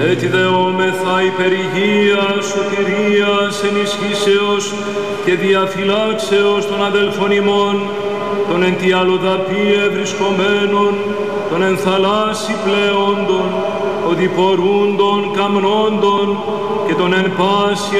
Έτσι δεόμεθα υπερ υγείας, σωτηρίας, ενισχύσεως και διαφυλάξεως των αδελφών ημών, των εν τη αλλοδαπή ευρισκομένων, των εν θαλάσσι πλέοντων, οδηπορούντων, καμνόντων και των εν πάση